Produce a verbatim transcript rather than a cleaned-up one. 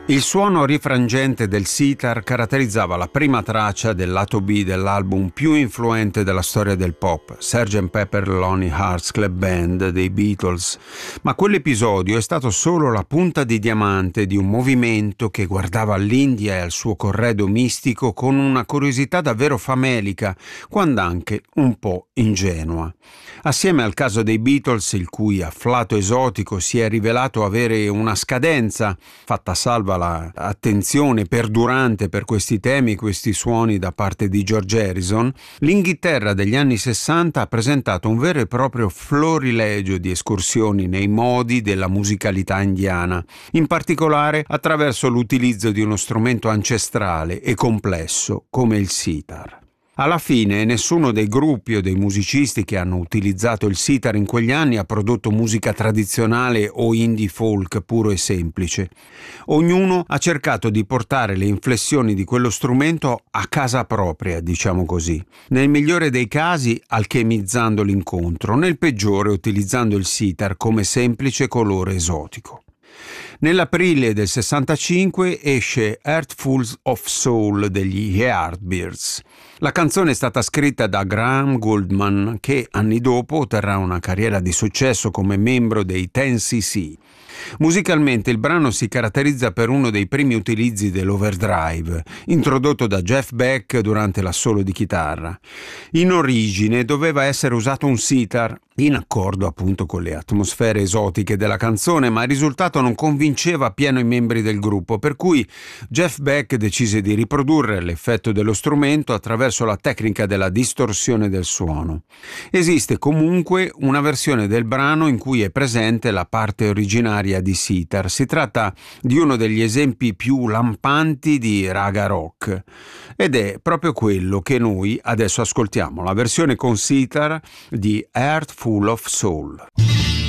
Il suono rifrangente del sitar caratterizzava la prima traccia del lato B dell'album più influente della storia del pop, sergeant Pepper Lonely Hearts Club Band dei Beatles, ma quell'episodio è stato solo la punta di diamante di un movimento che guardava all'India e al suo corredo mistico con una curiosità davvero famelica, quando anche un po' ingenua. Assieme al caso dei Beatles, il cui afflato esotico si è rivelato avere una scadenza, fatta salva l'attenzione perdurante per questi temi e questi suoni da parte di George Harrison, l'Inghilterra degli anni sessanta ha presentato un vero e proprio florilegio di escursioni nei modi della musicalità indiana, in particolare attraverso l'utilizzo di uno strumento ancestrale e complesso come il sitar. Alla fine nessuno dei gruppi o dei musicisti che hanno utilizzato il sitar in quegli anni ha prodotto musica tradizionale o indie folk puro e semplice. Ognuno ha cercato di portare le inflessioni di quello strumento a casa propria, diciamo così. Nel migliore dei casi alchemizzando l'incontro, nel peggiore utilizzando il sitar come semplice colore esotico. Nell'aprile del sessantacinque esce Heartfuls of Soul degli Yardbirds. La canzone è stata scritta da Graham Gouldman, che anni dopo otterrà una carriera di successo come membro dei ten C C. Musicalmente il brano si caratterizza per uno dei primi utilizzi dell'overdrive, introdotto da Jeff Beck durante l'assolo di chitarra. In origine doveva essere usato un sitar, in accordo appunto con le atmosfere esotiche della canzone, ma il risultato non convinceva appieno i membri del gruppo, per cui Jeff Beck decise di riprodurre l'effetto dello strumento attraverso la tecnica della distorsione del suono. Esiste comunque una versione del brano in cui è presente la parte originaria di sitar. Si tratta di uno degli esempi più lampanti di raga rock ed è proprio quello che noi adesso ascoltiamo, la versione con sitar di Heart Full of Soul.